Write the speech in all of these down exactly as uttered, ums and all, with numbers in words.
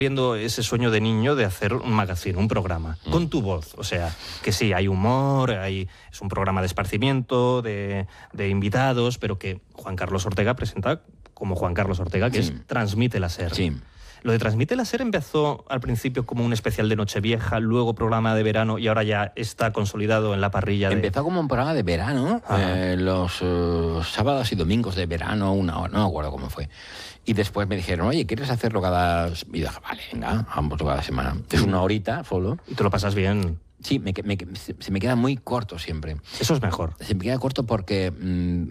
viendo ese sueño de niño de hacer un magazine, un programa, mm. con tu voz. O sea, que sí, hay humor, hay, es un programa de esparcimiento, de, de invitados, pero que Juan Carlos Ortega presenta como Juan Carlos Ortega, que sí. es Transmite la SER. Sí. Lo de Transmite la SER empezó al principio como un especial de Nochevieja, luego programa de verano y ahora ya está consolidado en la parrilla. De... Empezó como un programa de verano, eh, los uh, sábados y domingos de verano, una hora, no me acuerdo cómo fue. Y después me dijeron, oye, ¿quieres hacerlo cada...? Y dije, vale, venga, vamos cada semana. Es una horita solo. ¿Y te lo pasas bien? Sí, me, me, se me queda muy corto siempre. Eso es mejor. Se me queda corto porque... Mmm,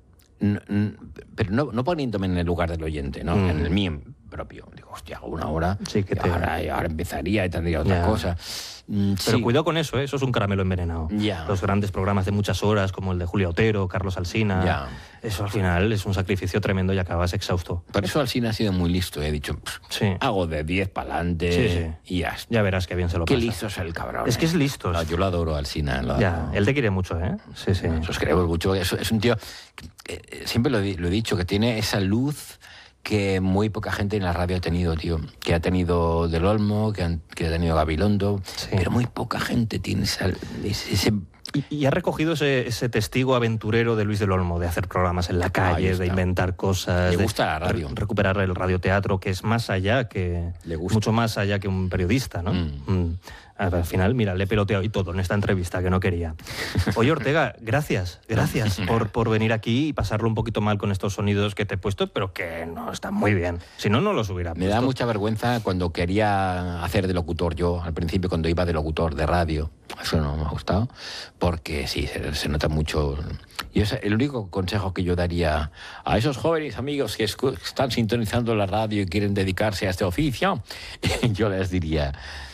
n- n- pero no, no poniéndome en el lugar del oyente, ¿no? Mm. En el mío propio. Digo, hostia, una hora, sí, que te... ahora, ahora empezaría y tendría otra ya. cosa. Mm, pero sí. cuidado con eso, ¿eh? Eso es un caramelo envenenado. Ya. Los grandes programas de muchas horas, como el de Julia Otero, Carlos Alsina, ya. eso al final es un sacrificio tremendo y acabas exhausto. Por eso Alsina ha sido muy listo. He dicho, sí. hago de diez para adelante sí, sí. y ya está. Ya verás qué bien se lo qué pasa. Qué listo es el cabrón. Es que es listo. No, yo lo adoro, Alsina. Lo ya, adoro. Él te quiere mucho, ¿eh? Sí, sí. Nosotros queremos mucho. Es, es un tío, que, eh, siempre lo, lo he dicho, que tiene esa luz que muy poca gente en la radio ha tenido, tío. Que ha tenido Del Olmo, que, han, que ha tenido Gabilondo, sí. pero muy poca gente tiene esa, ese... ese... Y, y ha recogido ese, ese testigo aventurero de Luis Del Olmo, de hacer programas en la calle, de inventar cosas. Le gusta de la radio. Re recuperar el radioteatro, que es más allá que... Le gusta. Mucho más allá que un periodista, ¿no? Mm. Mm. Al final, mira, le he peloteado y todo en esta entrevista, que no quería. Oye, Ortega, gracias, gracias por, por venir aquí y pasarlo un poquito mal con estos sonidos que te he puesto, pero que no están muy bien. Si no, no los hubiera puesto. Me da mucha vergüenza cuando quería hacer de locutor yo, al principio cuando iba de locutor de radio. Eso no me ha gustado, porque sí, se, se nota mucho. Y es el único consejo que yo daría a esos jóvenes amigos que están sintonizando la radio y quieren dedicarse a este oficio, yo les diría...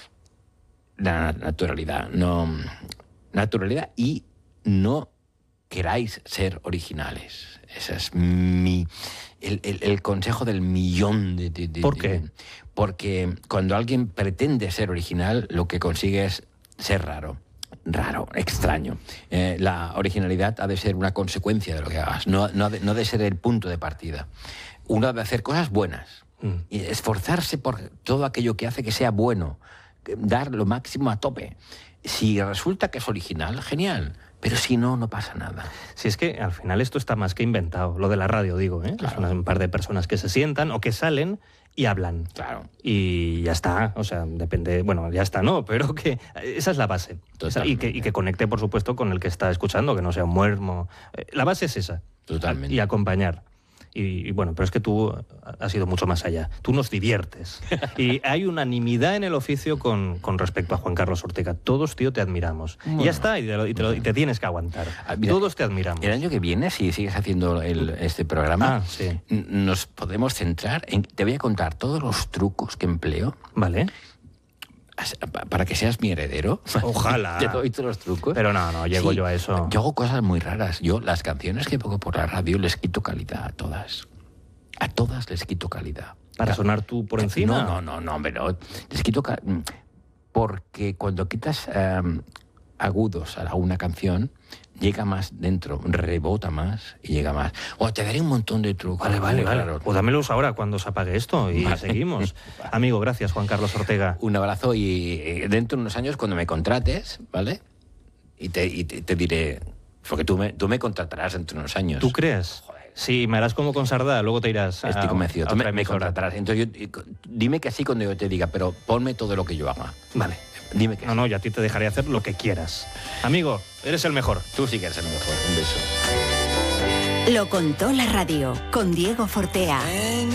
La naturalidad, no, naturalidad y no queráis ser originales. Ese es mi, el, el, el consejo del millón de, de, de... ¿Por qué? De, porque cuando alguien pretende ser original, lo que consigue es ser raro. Raro, extraño. Eh, la originalidad ha de ser una consecuencia de lo que hagas, no, no, ha de, no ha de ser el punto de partida. Uno ha de hacer cosas buenas mm. y esforzarse por todo aquello que hace que sea bueno. Dar lo máximo a tope. Si resulta que es original, genial. Pero si no, no pasa nada. Si es que al final esto está más que inventado. Lo de la radio, digo, ¿eh? Claro. Son un par de personas que se sientan o que salen y hablan. Claro. Y ya está. O sea, depende... Bueno, ya está, ¿no? Pero que esa es la base. Esa, y, que, y que conecte, por supuesto, con el que está escuchando, que no sea un muermo. La base es esa. Totalmente. Y acompañar. Y, y bueno, pero es que tú has ido mucho más allá. Tú nos diviertes. Y hay unanimidad en el oficio con, con respecto a Juan Carlos Ortega. Todos, tío, te admiramos. Bueno, y ya está, y te, lo, y, te lo, y te tienes que aguantar. Mira, todos te admiramos. El año que viene, si sigues haciendo el, este programa, ah, sí. nos podemos centrar en... Te voy a contar todos los trucos que empleo. Vale. Para que seas mi heredero. Ojalá. Te doy todos los trucos. Pero no, no, llego sí, yo a eso. Yo hago cosas muy raras. Yo las canciones que pongo por la radio les quito calidad a todas. A todas les quito calidad. ¿Para sonar tú por encima? No, no, no, no, hombre, no. Les quito calidad. Porque cuando quitas um, agudos a una canción, llega más dentro, rebota más y llega más. O te daré un montón de trucos. Vale, vale, vale. Claro. Pues dámelos ahora cuando se apague esto y vale. seguimos. Vale. Amigo, gracias, Juan Carlos Ortega. Un abrazo y dentro de unos años, cuando me contrates, ¿vale? Y te, y te, te diré... Porque tú me, tú me contratarás dentro de unos años. ¿Tú crees? Joder. Sí, me harás como con Sardá, luego te irás a... Estoy convencido. Tú me, me contratarás. Entonces, yo, dime que sí cuando yo te diga, pero ponme todo lo que yo haga. Vale. Dime que no, sí. no, yo a ti te dejaré hacer lo que quieras. Amigo, eres el mejor. Tú sí que eres el mejor. Un beso. Lo contó la radio con Diego Fortea.